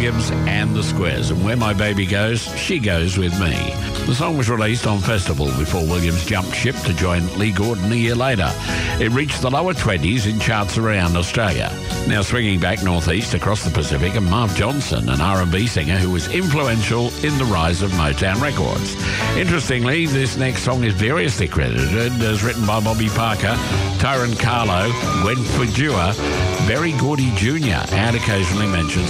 Williams and the Squares. And where my baby goes, she goes with me. The song was released on Festival before Williams jumped ship to join Lee Gordon a year later. It reached the lower 20s in charts around Australia. Now swinging back northeast across the Pacific, and Marv Johnson, an R&B singer who was influential in the rise of Motown Records. Interestingly, this next song is variously credited as written by Bobby Parker, Tyrone Carlo, Gwen Fujua, Berry Gordy Jr., and occasionally mentions